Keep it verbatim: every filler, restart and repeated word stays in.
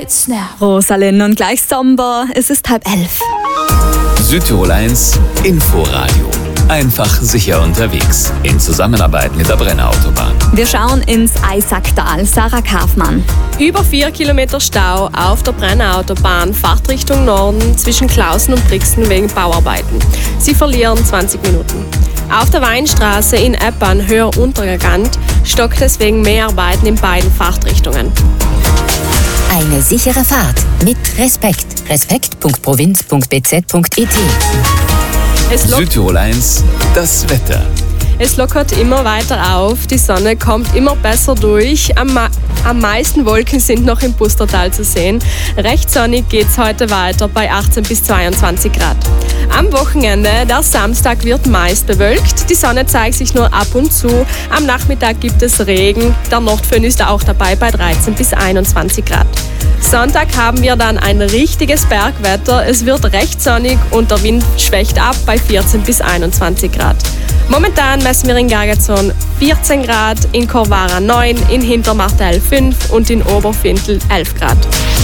it's now. Rosalind und gleich Sommer, es ist halb elf. Südtirol eins Inforadio. Einfach sicher unterwegs. In Zusammenarbeit mit der Brenner Autobahn. Wir schauen ins Eisacktal. Sarah Kaufmann. Über vier Kilometer Stau auf der Brenner Autobahn, Fahrtrichtung Norden zwischen Klausen und Brixen wegen Bauarbeiten. Sie verlieren zwanzig Minuten. Auf der Weinstraße in Eppan, höher untergegant, stockt es wegen Mehrarbeiten in beiden Fahrtrichtungen. Eine sichere Fahrt mit Respekt. respekt punkt provinz punkt b z punkt i t. Südtirol eins, das Wetter. Es lockert immer weiter auf, die Sonne kommt immer besser durch. Am, Ma- am meisten Wolken sind noch im Pustertal zu sehen. Recht sonnig geht es heute weiter bei achtzehn bis zweiundzwanzig Grad. Am Wochenende, der Samstag, wird meist bewölkt. Die Sonne zeigt sich nur ab und zu. Am Nachmittag gibt es Regen. Der Nordföhn ist auch dabei bei dreizehn bis einundzwanzig Grad. Sonntag haben wir dann ein richtiges Bergwetter. Es wird recht sonnig und der Wind schwächt ab bei vierzehn bis einundzwanzig Grad. Momentan messen wir in Gargazon vierzehn Grad, in Corvara neun, in Hintermartel fünf und in Oberfintel elf Grad.